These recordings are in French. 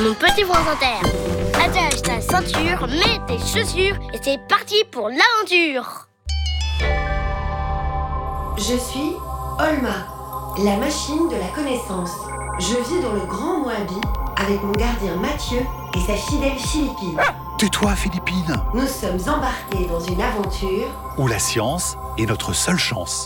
Mon petit France Inter. Attache ta ceinture, mets tes chaussures et c'est parti pour l'aventure. Je suis Olma, la machine de la connaissance. Je vis dans le Grand Moabi avec mon gardien Mathieu et sa fidèle Philippine. Tais-toi, Philippine. Nous sommes embarqués dans une aventure Où la science est notre seule chance.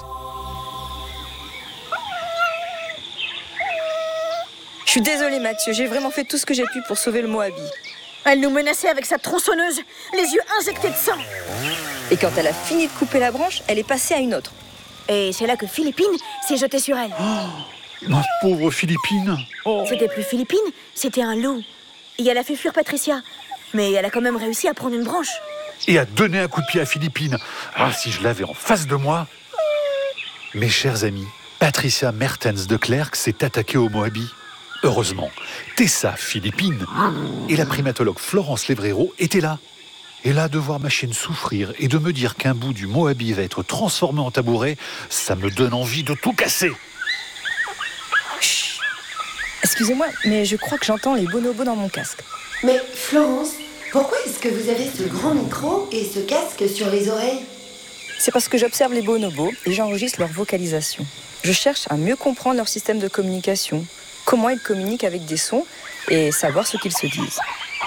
Je suis désolée Mathieu, j'ai vraiment fait tout ce que j'ai pu pour sauver le Moabi. Elle nous menaçait avec sa tronçonneuse, les yeux injectés de sang. Et quand elle a fini de couper la branche, elle est passée à une autre. Et c'est là que Philippine s'est jetée sur elle. Ma pauvre Philippine. C'était plus Philippine, c'était un loup. Et elle a fait fuir Patricia. Mais elle a quand même réussi à prendre une branche. Et à donner un coup de pied à Philippine. Ah, si je l'avais en face de moi. Mes chers amis, Patricia Mertens de Klerk s'est attaquée au Moabi. Heureusement, Tessa, Philippine et la primatologue Florence Levrero étaient là. Et là, de voir ma chienne souffrir et de me dire qu'un bout du Moabi va être transformé en tabouret, ça me donne envie de tout casser. Chut. Excusez-moi, mais je crois que j'entends les bonobos dans mon casque. Mais Florence, pourquoi est-ce que vous avez ce grand micro et ce casque sur les oreilles? C'est parce que j'observe les bonobos et j'enregistre leur vocalisation. Je cherche à mieux comprendre leur système de communication, comment ils communiquent avec des sons et savoir ce qu'ils se disent.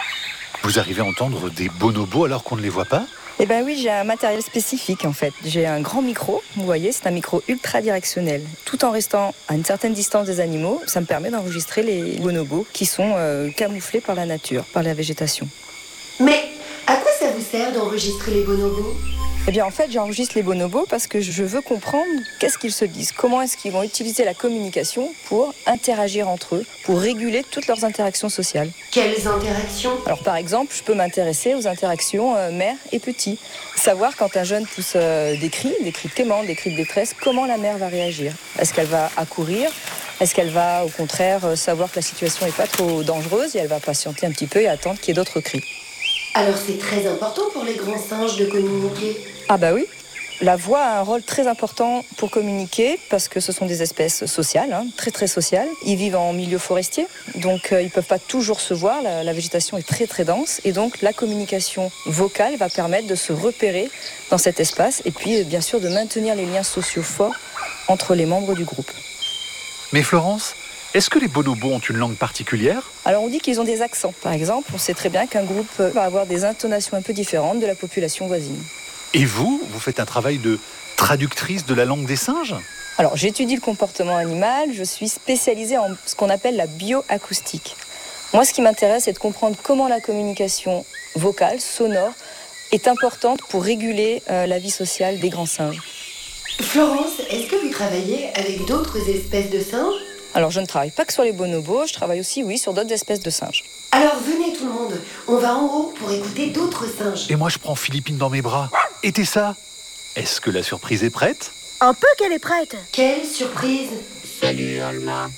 Vous arrivez à entendre des bonobos alors qu'on ne les voit pas? Eh bien oui, j'ai un matériel spécifique en fait. J'ai un grand micro, vous voyez, c'est un micro ultra directionnel. Tout en restant à une certaine distance des animaux, ça me permet d'enregistrer les bonobos qui sont camouflés par la nature, par la végétation. Mais à quoi ça vous sert d'enregistrer les bonobos? Eh bien en fait, j'enregistre les bonobos parce que je veux comprendre qu'est-ce qu'ils se disent, comment est-ce qu'ils vont utiliser la communication pour interagir entre eux, pour réguler toutes leurs interactions sociales. Quelles interactions? Alors par exemple, je peux m'intéresser aux interactions mère et petit. Savoir quand un jeune pousse des cris de quémande, des cris de détresse, comment la mère va réagir. Est-ce qu'elle va accourir? Est-ce qu'elle va au contraire savoir que la situation n'est pas trop dangereuse et elle va patienter un petit peu et attendre qu'il y ait d'autres cris? Alors c'est très important pour les grands singes de communiquer. Ah bah oui, la voix a un rôle très important pour communiquer parce que ce sont des espèces sociales, très très sociales. Ils vivent en milieu forestier, donc ils ne peuvent pas toujours se voir, la végétation est très très dense et donc la communication vocale va permettre de se repérer dans cet espace et puis bien sûr de maintenir les liens sociaux forts entre les membres du groupe. Mais Florence, est-ce que les bonobos ont une langue particulière? Alors on dit qu'ils ont des accents. Par exemple, on sait très bien qu'un groupe va avoir des intonations un peu différentes de la population voisine. Et vous faites un travail de traductrice de la langue des singes? Alors j'étudie le comportement animal, je suis spécialisée en ce qu'on appelle la bioacoustique. Moi ce qui m'intéresse c'est de comprendre comment la communication vocale, sonore, est importante pour réguler la vie sociale des grands singes. Florence, est-ce que vous travaillez avec d'autres espèces de singes? Alors je ne travaille pas que sur les bonobos, je travaille aussi sur d'autres espèces de singes. Alors venez tout le monde, on va en haut pour écouter d'autres singes. Et moi je prends Philippine dans mes bras. Et Tessa, est-ce que la surprise est prête? Un peu qu'elle est prête. Quelle surprise! Salut Olma,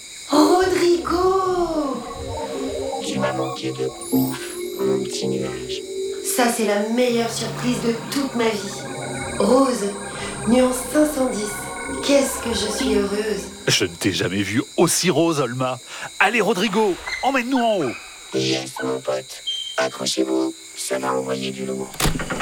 Rodrigo! tu m'as manqué de ouf, mon petit nuage. Ça c'est la meilleure surprise de toute ma vie. Rose, nuance 510. Qu'est-ce que je suis heureuse. Je ne t'ai jamais vu aussi rose, Olma. Allez, Rodrigo, emmène-nous en haut. Yes, mon pote, accrochez-vous, ça va envoyer du lourd.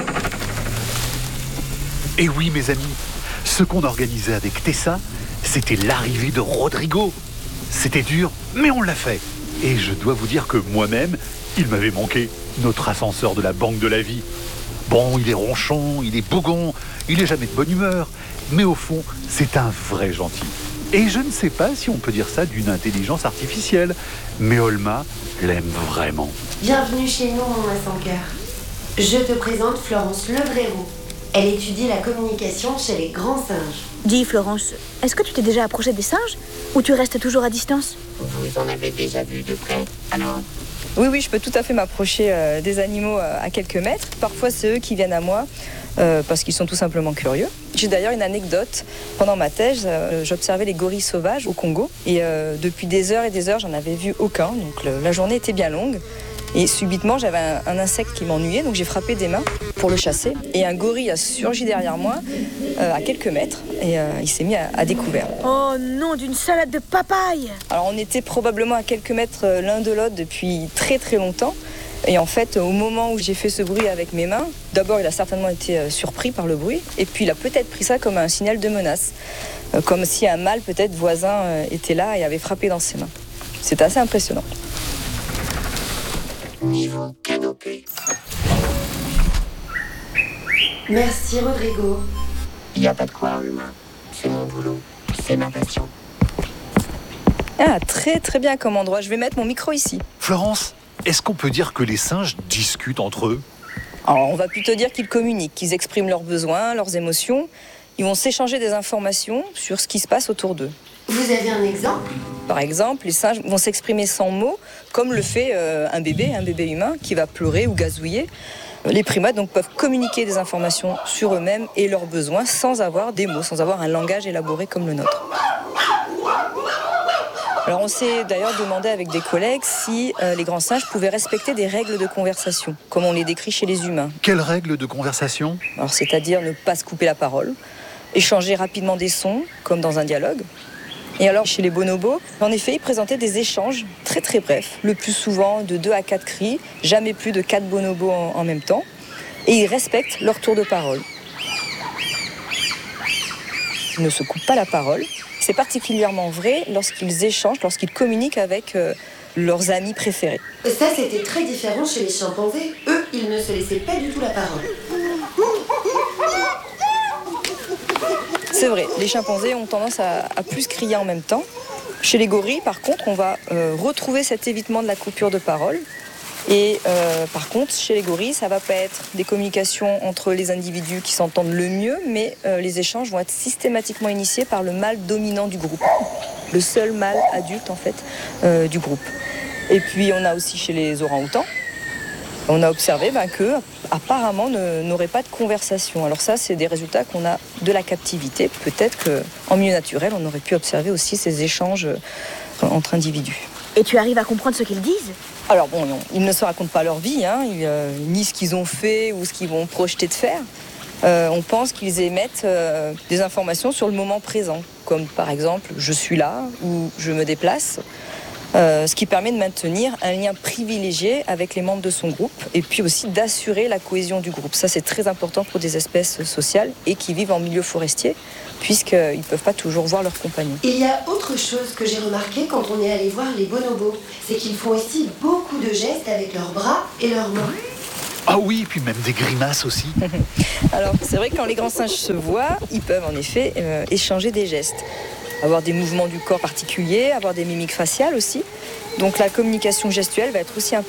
Et oui, mes amis, ce qu'on organisait avec Tessa, c'était l'arrivée de Rodrigo. C'était dur, mais on l'a fait. Et je dois vous dire que moi-même, il m'avait manqué, notre ascenseur de la banque de la vie. Bon, il est ronchon, il est bougon, il est jamais de bonne humeur, mais au fond, c'est un vrai gentil. Et je ne sais pas si on peut dire ça d'une intelligence artificielle, mais Olma l'aime vraiment. Bienvenue chez nous, mon ascenqueur. Je te présente Florence Levrero. Elle étudie la communication chez les grands singes. Dis Florence, est-ce que tu t'es déjà approchée des singes ou tu restes toujours à distance? Vous en avez déjà vu de près, alors? Oui, je peux tout à fait m'approcher des animaux à quelques mètres. Parfois, c'est eux qui viennent à moi parce qu'ils sont tout simplement curieux. J'ai d'ailleurs une anecdote. Pendant ma thèse, j'observais les gorilles sauvages au Congo. Et depuis des heures et des heures, j'en avais vu aucun. Donc la journée était bien longue. Et subitement, j'avais un insecte qui m'ennuyait, donc j'ai frappé des mains pour le chasser. Et un gorille a surgi derrière moi, à quelques mètres, et il s'est mis à découvert. Oh non, d'une salade de papaye! Alors on était probablement à quelques mètres l'un de l'autre depuis très très longtemps. Et en fait, au moment où j'ai fait ce bruit avec mes mains, d'abord il a certainement été surpris par le bruit, et puis il a peut-être pris ça comme un signal de menace, comme si un mâle peut-être voisin était là et avait frappé dans ses mains. C'est assez impressionnant. Niveau canopé. Merci Rodrigo. Il n'y a pas de quoi, humain. C'est mon boulot. C'est ma passion. Ah, très très bien comme endroit. Je vais mettre mon micro ici. Florence, est-ce qu'on peut dire que les singes discutent entre eux? Alors, on va plutôt dire qu'ils communiquent, qu'ils expriment leurs besoins, leurs émotions. Ils vont s'échanger des informations sur ce qui se passe autour d'eux. Vous avez un exemple? Par exemple, les singes vont s'exprimer sans mots, comme le fait un bébé humain qui va pleurer ou gazouiller. Les primates donc, peuvent communiquer des informations sur eux-mêmes et leurs besoins sans avoir des mots, sans avoir un langage élaboré comme le nôtre. Alors on s'est d'ailleurs demandé avec des collègues si les grands singes pouvaient respecter des règles de conversation, comme on les décrit chez les humains. Quelles règles de conversation? Alors, c'est-à-dire ne pas se couper la parole, échanger rapidement des sons, comme dans un dialogue. Et alors, chez les bonobos, en effet, ils présentaient des échanges très très brefs, le plus souvent de 2 à 4 cris, jamais plus de 4 bonobos en même temps. Et ils respectent leur tour de parole. Ils ne se coupent pas la parole. C'est particulièrement vrai lorsqu'ils échangent, lorsqu'ils communiquent avec leurs amis préférés. Ça, c'était très différent chez les chimpanzés. Eux, ils ne se laissaient pas du tout la parole. C'est vrai, les chimpanzés ont tendance à plus crier en même temps. Chez les gorilles, par contre, on va retrouver cet évitement de la coupure de parole. Et par contre, chez les gorilles, ça ne va pas être des communications entre les individus qui s'entendent le mieux, mais les échanges vont être systématiquement initiés par le mâle dominant du groupe. Le seul mâle adulte, en fait, du groupe. Et puis, on a aussi chez les orang-outans, on a observé qu'eux, apparemment, n'auraient pas de conversation. Alors ça, c'est des résultats qu'on a de la captivité. Peut-être qu'en milieu naturel, on aurait pu observer aussi ces échanges entre individus. Et tu arrives à comprendre ce qu'ils disent? Alors bon, non, ils ne se racontent pas leur vie, ni ce qu'ils ont fait ou ce qu'ils vont projeter de faire. On pense qu'ils émettent des informations sur le moment présent, comme par exemple « je suis là » ou « je me déplace ». Ce qui permet de maintenir un lien privilégié avec les membres de son groupe et puis aussi d'assurer la cohésion du groupe. Ça, c'est très important pour des espèces sociales et qui vivent en milieu forestier puisqu'ils ne peuvent pas toujours voir leurs compagnons. Il y a autre chose que j'ai remarqué quand on est allé voir les bonobos, c'est qu'ils font aussi beaucoup de gestes avec leurs bras et leurs mains. Ah oui, puis même des grimaces aussi. Alors, c'est vrai que quand les grands singes se voient, ils peuvent en effet échanger des gestes. Avoir des mouvements du corps particuliers, avoir des mimiques faciales aussi. Donc la communication gestuelle va être aussi importante.